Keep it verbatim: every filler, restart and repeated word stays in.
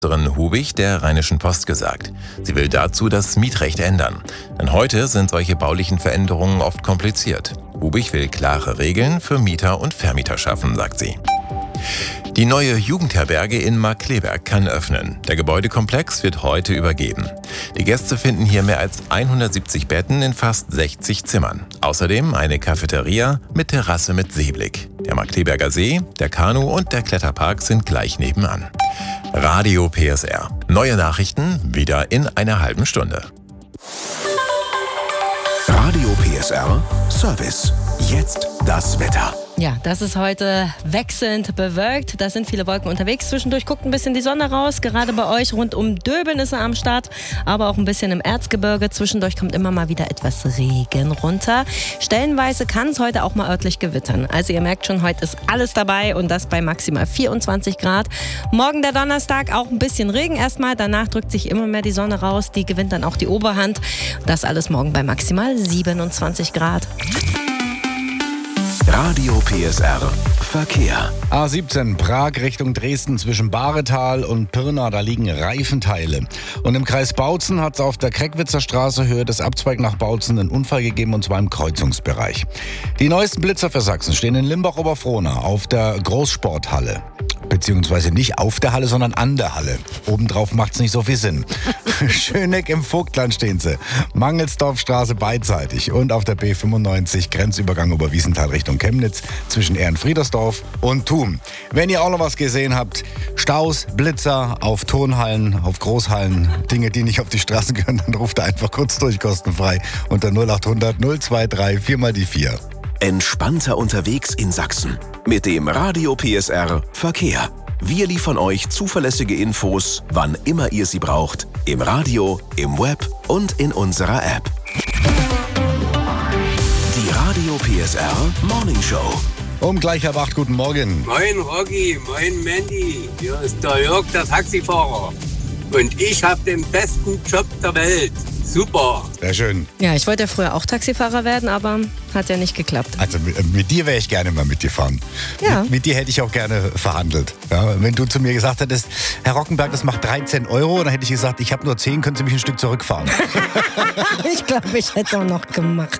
Ministerin Hubig der Rheinischen Post gesagt. Sie will dazu das Mietrecht ändern. Denn heute sind solche baulichen Veränderungen oft kompliziert. Hubig will klare Regeln für Mieter und Vermieter schaffen, sagt sie. Die neue Jugendherberge in Markkleeberg kann öffnen. Der Gebäudekomplex wird heute übergeben. Die Gäste finden hier mehr als hundertsiebzig Betten in fast sechzig Zimmern. Außerdem eine Cafeteria mit Terrasse mit Seeblick. Der Markkleeberger See, der Kanu- und der Kletterpark sind gleich nebenan. Radio P S R. Neue Nachrichten wieder in einer halben Stunde. Radio P S R Service. Jetzt das Wetter. Ja, das ist heute wechselnd bewölkt. Da sind viele Wolken unterwegs. Zwischendurch guckt ein bisschen die Sonne raus. Gerade bei euch rund um Döbeln ist er am Start, aber auch ein bisschen im Erzgebirge. Zwischendurch kommt immer mal wieder etwas Regen runter. Stellenweise kann es heute auch mal örtlich gewittern. Also ihr merkt schon, heute ist alles dabei und das bei maximal vierundzwanzig Grad. Morgen der Donnerstag auch ein bisschen Regen erstmal. Danach drückt sich immer mehr die Sonne raus. Die gewinnt dann auch die Oberhand. Das alles morgen bei maximal siebenundzwanzig Grad. Radio P S R Verkehr. A siebzehn Prag Richtung Dresden zwischen Bahretal und Pirna, da liegen Reifenteile. Und im Kreis Bautzen hat es auf der Kreckwitzer Straße Höhe des Abzweig nach Bautzen einen Unfall gegeben, und zwar im Kreuzungsbereich. Die neuesten Blitzer für Sachsen stehen in Limbach-Oberfrohna auf der Großsporthalle. Beziehungsweise nicht auf der Halle, sondern an der Halle. Obendrauf macht's nicht so viel Sinn. Schöneck im Vogtland stehen sie. Mangelsdorfstraße beidseitig und auf der B fünfundneunzig Grenzübergang über Wiesenthal Richtung Chemnitz zwischen Ehrenfriedersdorf und Thum. Wenn ihr auch noch was gesehen habt, Staus, Blitzer auf Turnhallen, auf Großhallen, Dinge, die nicht auf die Straße gehören, dann ruft ihr einfach kurz durch, kostenfrei unter null acht hundert null zwei drei vier mal die vier. Entspannter unterwegs in Sachsen mit dem Radio P S R Verkehr. Wir liefern euch zuverlässige Infos, wann immer ihr sie braucht, im Radio, im Web und in unserer App. Die Radio P S R Morning Show. Um gleich ab acht, guten Morgen. Moin Rocky, moin Mandy, hier ist der Jörg, der Taxifahrer. Und ich habe den besten Job der Welt. Super. Sehr schön. Ja, ich wollte ja früher auch Taxifahrer werden, aber hat ja nicht geklappt. Also mit, mit dir wäre ich gerne mal mit dir fahren. Ja. Mit, mit dir hätte ich auch gerne verhandelt. Ja, wenn du zu mir gesagt hättest, Herr Rockenberg, das macht dreizehn Euro, dann hätte ich gesagt, ich habe nur zehn, können Sie mich ein Stück zurückfahren. Ich glaube, ich hätte es auch noch gemacht.